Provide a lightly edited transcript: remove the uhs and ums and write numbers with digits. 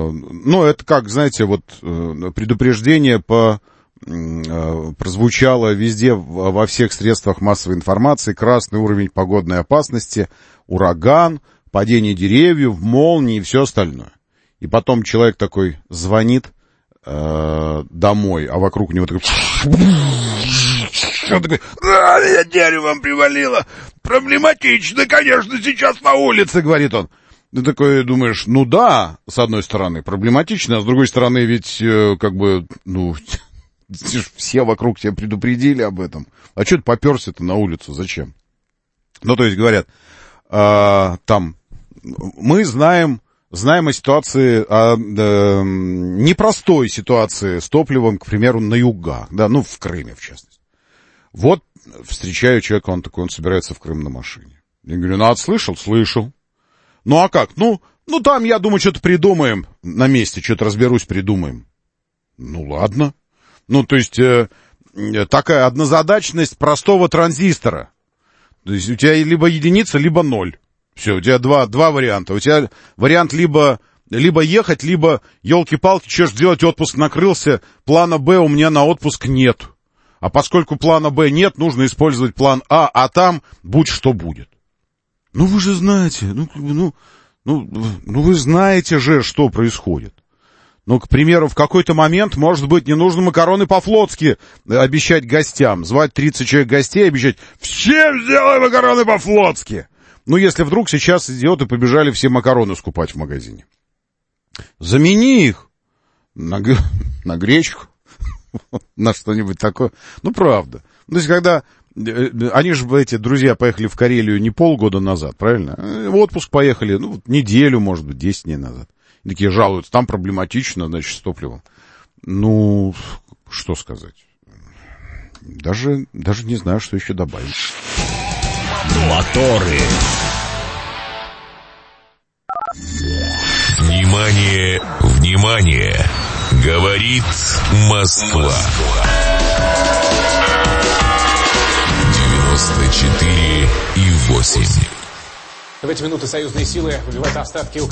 ну, это как, знаете, вот предупреждение прозвучало везде, во всех средствах массовой информации: красный уровень погодной опасности, ураган, падение деревьев, молнии и все остальное. И потом человек такой звонит домой, а вокруг него такой... Он такой: меня деревом привалило. Проблематично, конечно, сейчас на улице, говорит он. Ты такой думаешь, ну да, с одной стороны, проблематично, а с другой стороны, ведь как бы, ну, все вокруг тебя предупредили об этом. А что ты попёрся-то на улицу, зачем? Ну, то есть говорят, там, мы знаем о ситуации, о непростой ситуации с топливом, к примеру, на югах, да, ну, в Крыме, в частности. Вот встречаю человека, он такой, он собирается в Крым на машине. Я говорю, ну, слышал? Слышал. Ну, а как? Ну, там, я думаю, что-то придумаем на месте, что-то разберусь, придумаем. Ну, ладно. Ну, то есть, такая однозадачность простого транзистора. То есть, у тебя либо единица, либо ноль. Все, у тебя два варианта. У тебя вариант либо ехать, либо, елки-палки, что ж делать, отпуск накрылся, плана Б у меня на отпуск нет. А поскольку плана Б нет, нужно использовать план А там будь что будет. Ну, вы же знаете, вы знаете же, что происходит. Ну, к примеру, в какой-то момент, может быть, не нужно макароны по-флотски обещать гостям. Звать 30 человек гостей, обещать: всем сделай макароны по-флотски. Ну, если вдруг сейчас идиоты побежали все макароны скупать в магазине. Замени их на гречку, на что-нибудь такое. Ну, правда. То есть, когда... Они же, эти друзья, поехали в Карелию не полгода назад, правильно? В отпуск поехали, ну, неделю, может быть, 10 дней назад. И такие жалуются, там проблематично, значит, с топливом. Ну, что сказать? Даже не знаю, что еще добавить. Моторы. Внимание, внимание! Говорит Москва. 94,8. В эти минуты союзные силы выбивают остатки